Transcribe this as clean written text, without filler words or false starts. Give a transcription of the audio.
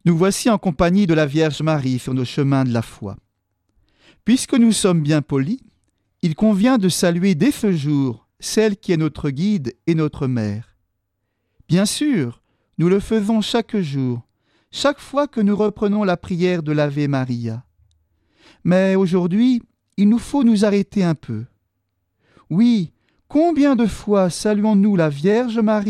Nous voici en compagnie de la Vierge Marie sur nos chemins de la foi. Puisque nous sommes bien polis, il convient de saluer dès ce jour celle qui est notre guide et notre mère. Bien sûr, nous le faisons chaque jour, chaque fois que nous reprenons la prière de l'Ave Maria. Mais aujourd'hui, il nous faut nous arrêter un peu. Oui, combien de fois saluons-nous la Vierge Marie